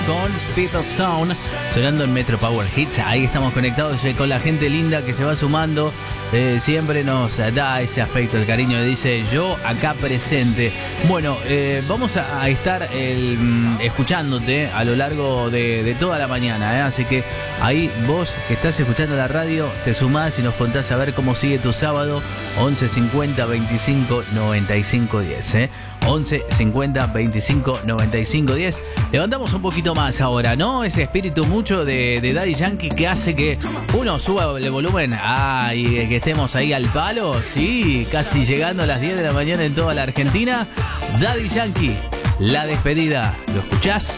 con Speed of Sound sonando en Metro Power Hits. Ahí estamos conectados con la gente linda que se va sumando. Siempre nos da ese afecto, el cariño, dice yo acá presente. Bueno, vamos a estar escuchándote a lo largo de toda la mañana, así que ahí vos que estás escuchando la radio, te sumás y nos contás a ver cómo sigue tu sábado. 11 50 25 95 10, 11 50 25 95 10. Levantamos un poquito más ahora, ¿no? Ese espíritu mucho de Daddy Yankee que hace que uno suba el volumen y que estemos ahí al palo. Sí, casi llegando a las 10 de la mañana en toda la Argentina. Daddy Yankee, la despedida. ¿Lo escuchás?